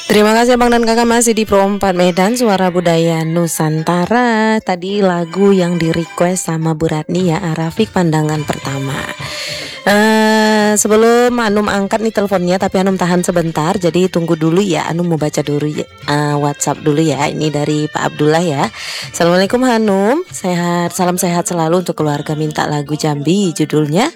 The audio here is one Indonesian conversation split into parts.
Terima kasih Bang dan Kakak masih di Pro 4 Medan Suara Budaya Nusantara. Tadi lagu yang di request sama Bu Ratni ya, Arafik Pandangan Pertama. Sebelum Anum angkat nih teleponnya, tapi Anum tahan sebentar. Jadi tunggu dulu ya, Anum mau baca dulu ya, WhatsApp dulu ya. Ini dari Pak Abdullah ya. Assalamualaikum Hanum, sehat, salam sehat selalu untuk keluarga. Minta lagu Jambi, judulnya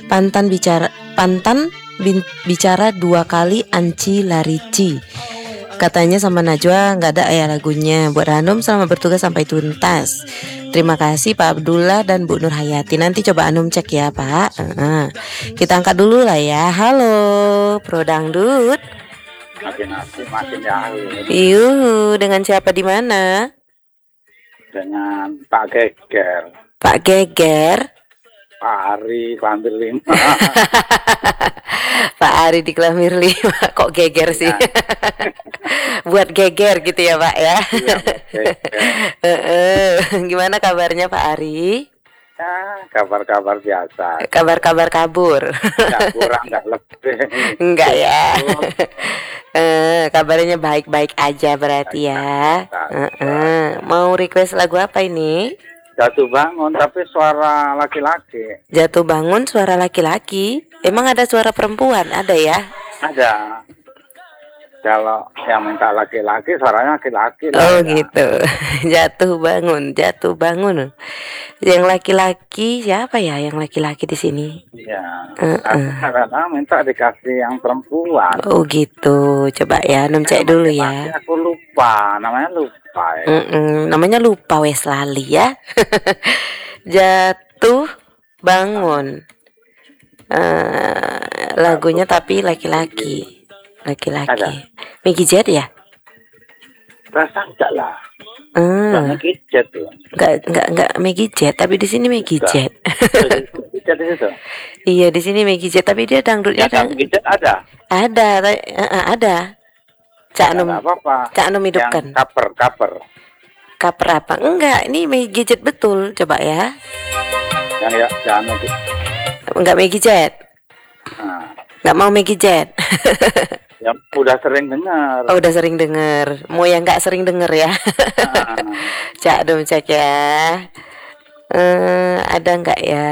Bicara dua kali Anci Larici. Katanya sama Najwa nggak ada ya lagunya. Buat Hanum selama bertugas sampai tuntas. Terima kasih Pak Abdullah dan Bu Nur Hayati. Nanti coba Hanum cek ya Pak. Kita angkat dulu lah ya. Halo Pro Dangdut. Makin jauh. Yuhu, dengan siapa di mana? Dengan Pak Geger. Pak Geger. Pak Ari Kelampir 5. Pak Ari di Kelampir 5. Kok geger sih? Ya. Buat geger gitu ya Pak ya. Iya, Gimana kabarnya Pak Ari? ya, kabar-kabar biasa. Kabar-kabar kabur. Nggak kurang, nggak lebih. Enggak ya. Kabarnya baik-baik aja berarti ya. Mau request lagu apa ini? Jatuh bangun tapi suara laki-laki. Jatuh bangun suara laki-laki. Emang ada suara perempuan? Ada ya? Ada. Kalau yang minta laki-laki suaranya laki-laki. Oh ya. gitu. Jatuh bangun. Yang laki-laki siapa ya? Yang laki-laki di sini? Iya. Kadang minta dikasih yang perempuan. Oh gitu. Coba ya, cek dulu ya. Aku lupa, namanya lupa. Ya. Namanya lupa wes lali ya. Jatuh bangun. Lagunya tapi laki-laki. Ada. Meggy Z ya? Rasa enggak lah. Meggy Z tuh. Enggak Meggy Z, tapi di sini Meggy Z. Iya, di sini Meggy Z, tapi dia dangdutnya Meggy Z ada. Ada. Cak Num hidupkan. Yang cover. Cover apa? Enggak, ini Meggy Z betul. Coba ya. Yang ya, jangan Meggy. Enggak Meggy Z. Enggak mau Meggy Z. Yang udah sering dengar. Oh, udah sering dengar. Mau yang enggak sering dengar ya. Cak Num cek ya. Ada enggak ya?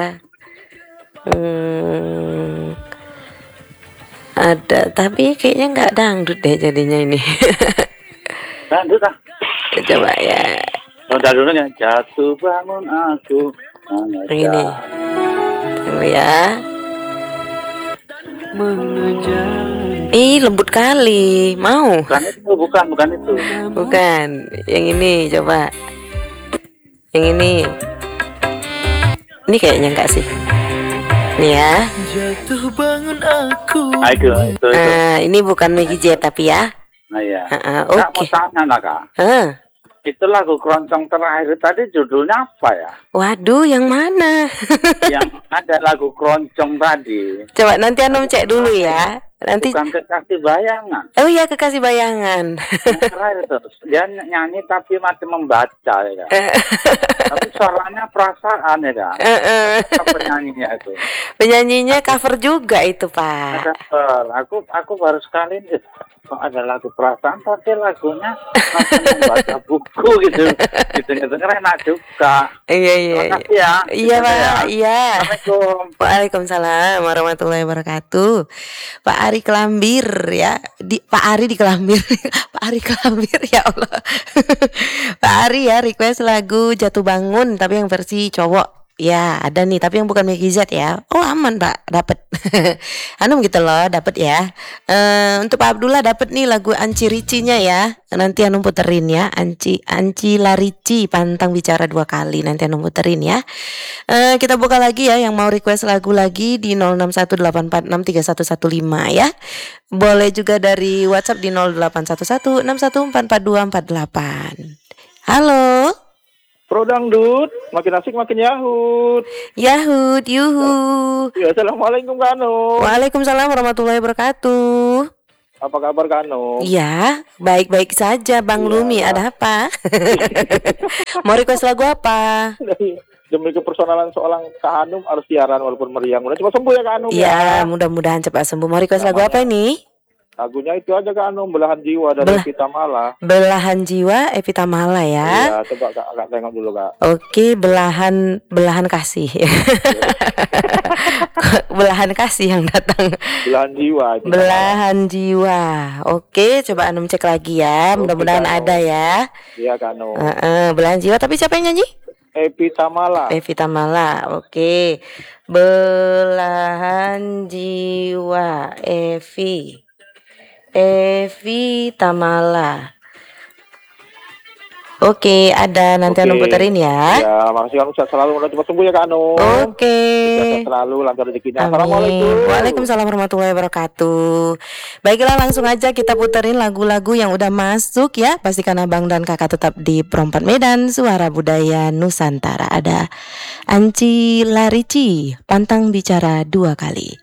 Ada, tapi kayaknya enggak dangdut deh jadinya ini. Dangdut ah. Coba ya. Udah dulu ya, jatuh bangun aku. Ini. Tunggu ya. Lembut kali. Mau? Bukan itu. Bukan. Yang ini coba. Yang ini. Ini kayaknya enggak sih. Nih ya. Jatuh bangun aku. Itu. Ini bukan Meggy Z tapi ya. Nah ya. Oke. Mau tanya lah Kak. Itu lagu keroncong terakhir tadi judulnya apa ya? Waduh, yang mana? Yang ada lagu keroncong tadi. Coba nanti Anum cek dulu ya. Nanti. Bukan Kekasih Bayangan. Oh iya, Kekasih Bayangan. Yang terakhir itu dia nyanyi tapi macam membaca ya. Tapi suaranya perasaan ya kan. Penyanyinya itu. Penyanyinya cover juga itu Pak. Aku baru sekali nih. Kok ada lagu perasaan tapi lagunya macam membaca buku gitu. Gitu enak juga. Iya. Terima kasih ya. Iya Pak. Iya. Assalamualaikum. Waalaikumsalam warahmatullahi wabarakatuh. Pak Ari Kelambir ya. Pak Ari di Kelambir. Pak Ari Kelambir ya Allah. Pak Ari ya request lagu Jatuh Bangun tapi yang versi cowok. Ya ada nih tapi yang bukan Meggy Z ya. Oh aman Pak, dapat. Anum gitu loh, dapat ya. Untuk Pak Abdullah dapat nih lagu Anci Ricinya ya. Nanti Anum puterin ya. Anci Larici Pantang Bicara Dua Kali. Nanti Anum puterin ya. Kita buka lagi ya yang mau request lagu lagi di 0618463115 ya. Boleh juga dari WhatsApp di 081161444248. Halo. Pro Dangdut, makin asik makin yahut. Yahut, yuhu. Ya, assalamualaikum Kano. Waalaikumsalam warahmatullahi wabarakatuh. Apa kabar Kano? Ya, baik-baik saja Bang Lumi. Ada apa? Mau request lagu apa? Demi kepersonalan seorang Kak Hanum harus siaran walaupun meriang. Mudah cepat sembuh ya Kak Hanum. Ya, mudah-mudahan cepat sembuh. Mau request lagu apa ini? Lagunya itu aja Kak Anu, Belahan Jiwa dari Belah- Vita Mala. Belahan Jiwa Evi Tamala ya. Iya, coba Kak tengok dulu Kak. Oke, belahan kasih. Belahan kasih yang datang. Belahan Jiwa. Vita Mala. Belahan jiwa. Oke, coba Anum cek lagi ya. Oke, Mudah-mudahan Kak Anu. ada ya. Iya Kak Anu. Belahan jiwa. Tapi siapa yang nyanyi? Evi Tamala. Evi Tamala. Oke. Belahan jiwa. Evi Tamala. Oke, ada nanti Oke. Anum puterin ya. Ya, makasih Kak Anu, sehat selalu, mudah cepat sembuh ya Kak Anu. Oke. Sehat selalu, lancar rezekinya. Amin. Assalamualaikum. Waalaikumsalam warahmatullahi wabarakatuh. Baiklah, langsung aja kita puterin lagu-lagu yang udah masuk ya. Pastikan abang dan kakak tetap di Perompak Medan, Suara Budaya Nusantara. Ada Anci Larici, Pantang Bicara 2 kali.